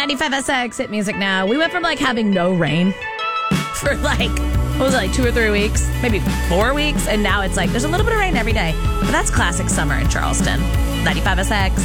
95SX Hit Music Now. We went from having no rain for what was it, 2 or 3 weeks, maybe 4 weeks, and now it's there's a little bit of rain every day. But that's classic summer in Charleston. 95SX.